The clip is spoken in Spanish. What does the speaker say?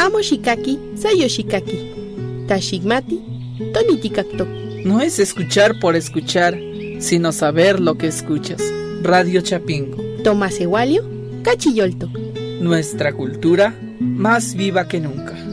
Amo shikaki, sayo shikaki. Tashigmati, tonitikaktok. No es escuchar por escuchar, sino saber lo que escuchas. Radio Chapingo. Tomasewalio, cachiyoltok. Nuestra cultura más viva que nunca.